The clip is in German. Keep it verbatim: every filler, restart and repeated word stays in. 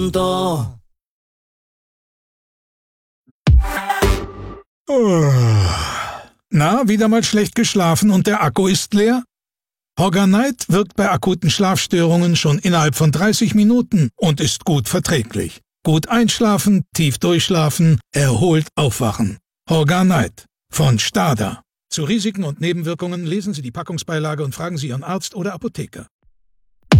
Da. Na, wieder mal schlecht geschlafen und der Akku ist leer? Horganite wirkt bei akuten Schlafstörungen schon innerhalb von dreißig Minuten und ist gut verträglich. Gut einschlafen, tief durchschlafen, erholt aufwachen. Horganite von Stada. Zu Risiken und Nebenwirkungen lesen Sie die Packungsbeilage und fragen Sie Ihren Arzt oder Apotheker.